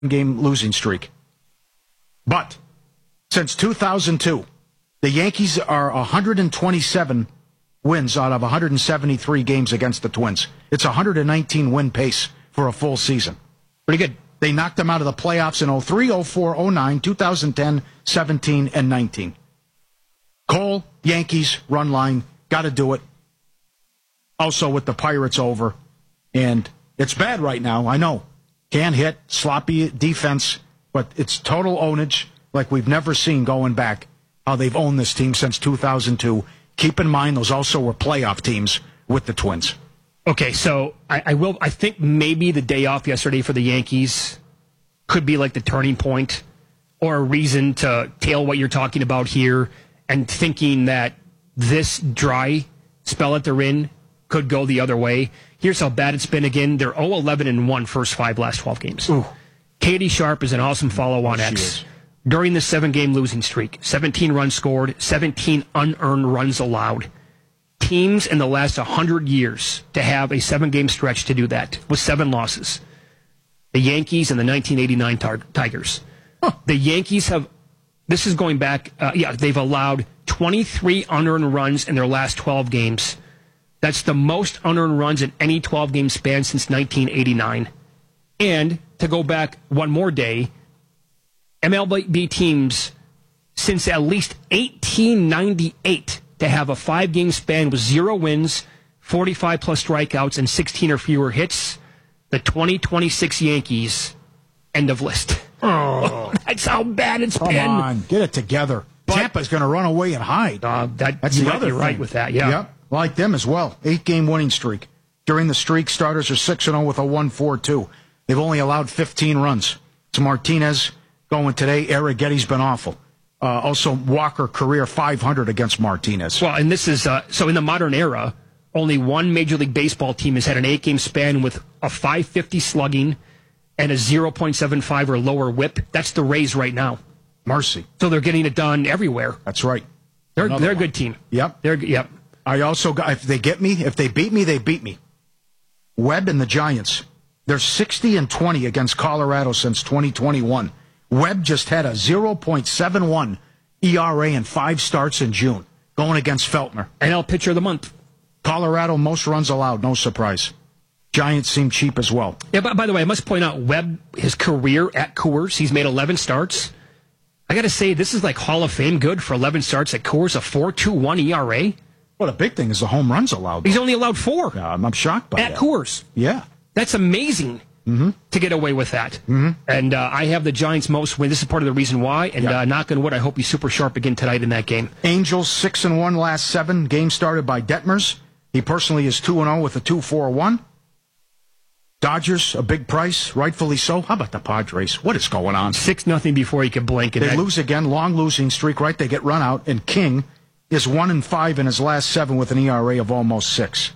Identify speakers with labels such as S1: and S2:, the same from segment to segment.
S1: game losing streak. But since 2002, the Yankees are 127 wins out of 173 games against the Twins. It's a 119 win pace for a full season.
S2: Pretty good.
S1: They knocked them out of the playoffs in 03, 04, 09, 2010, 17, and 19. Cole, Yankees, run line, got to do it. Also with the Pirates over. And it's bad right now, I know. Can't hit, sloppy defense, but it's total ownage like we've never seen going back, how they've owned this team since 2002. Keep in mind, those also were playoff teams with the Twins.
S2: Okay, so I think maybe the day off yesterday for the Yankees could be like the turning point or a reason to tail what you're talking about here and thinking that this dry spell that they're in could go the other way. Here's how bad it's been again. They're 0-11-1 first 5 last 12 games.
S1: Ooh.
S2: Katie Sharp is an awesome follow on X. During the 7-game losing streak, 17 runs scored, 17 unearned runs allowed. Teams in the last 100 years to have a 7-game stretch to do that with 7 losses. The Yankees and the 1989 Tigers.
S1: Huh.
S2: The Yankees have, this is going back, they've allowed 23 unearned runs in their last 12 games. That's the most unearned runs in any 12-game span since 1989. And to go back one more day, MLB teams since at least 1898 to have a 5-game span with 0 wins, 45 plus strikeouts, and 16 or fewer hits. The 2026 Yankees, end of list.
S1: Oh,
S2: that's how bad it's
S1: come
S2: been.
S1: Come on, get it together.
S2: But
S1: Tampa's going to run away and hide.
S2: That's the other thing. Right with that, yeah.
S1: Yep, like them as well. 8-game winning streak. During the streak, starters are 6-0 with a 1-4-2. They've only allowed 15 runs. To Martinez going today. Arrighetti's been awful. Also, Walker career 500 against Martinez.
S2: Well, and this is so in the modern era, only one Major League Baseball team has had an 8-game span with a 550 slugging and a 0.75 or lower whip. That's the Rays right now.
S1: Mercy.
S2: So they're getting it done everywhere.
S1: That's right.
S2: They're a good team.
S1: Yep.
S2: Yep.
S1: I also got, if they beat me, they beat me. Webb and the Giants. They're 60-20 against Colorado since 2021. Webb just had a 0.71 ERA in 5 starts in June, going against Feltner.
S2: NL Pitcher of the Month.
S1: Colorado, most runs allowed, no surprise. Giants seem cheap as well.
S2: Yeah, but by the way, I must point out, Webb, his career at Coors, he's made 11 starts. I got to say, this is like Hall of Fame good for 11 starts at Coors, a 4.21 ERA.
S1: Well, the big thing is the home runs allowed.
S2: He's only allowed 4.
S1: I'm shocked by that.
S2: At Coors.
S1: Yeah.
S2: That's amazing to get away with that. And I have the Giants most win. This is part of the reason why. And knock on wood, I hope he's super sharp again tonight in that game.
S1: Angels 6-1 last 7. Game started by Detmers. He personally is 2-0 with a 2.41. Dodgers, a big price, rightfully so. How about the Padres? What is going on?
S2: 6-0 before he could blink.
S1: They lose again, long losing streak, right? They get run out, and King is 1-5 in his last 7 with an ERA of almost 6.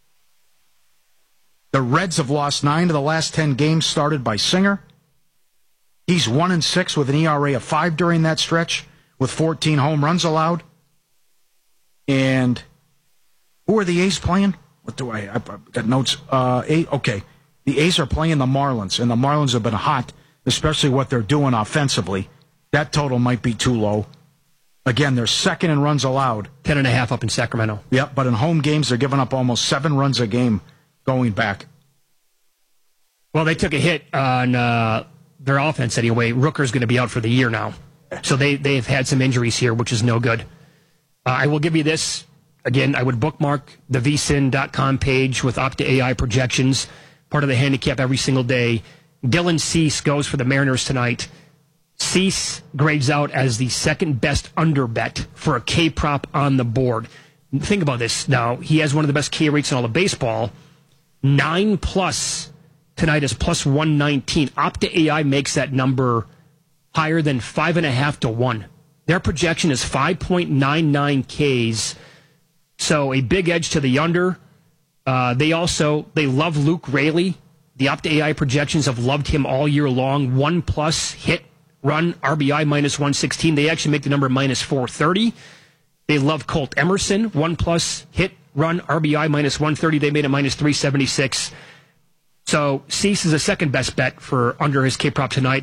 S1: The Reds have lost 9 of the last 10 games started by Singer. He's 1-6 with an ERA of 5 during that stretch, with 14 home runs allowed. And who are the A's playing? What do I've got notes. Okay. The A's are playing the Marlins, and the Marlins have been hot, especially what they're doing offensively. That total might be too low. Again, they're second in runs allowed.
S2: 10.5 up in Sacramento.
S1: Yep, but in home games, they're giving up almost 7 runs a game going back.
S2: Well, they took a hit on their offense anyway. Rooker's going to be out for the year now. So they've had some injuries here, which is no good. I will give you this. Again, I would bookmark the vsin.com page with Opta AI projections, part of the handicap every single day. Dylan Cease goes for the Mariners tonight. Cease grades out as the second best under bet for a K prop on the board. Think about this now. He has one of the best K rates in all of baseball. 9+ tonight is plus 119. Opta AI makes that number higher than 5.5 to 1. Their projection is 5.99 Ks. So a big edge to the under. They love Luke Raley. The Opta AI projections have loved him all year long. 1+ hit, run, RBI minus 116. They actually make the number minus 430. They love Colt Emerson. 1+ hit, run, RBI minus 130. They made it minus 376. So Cease is the second best bet for under his K prop tonight.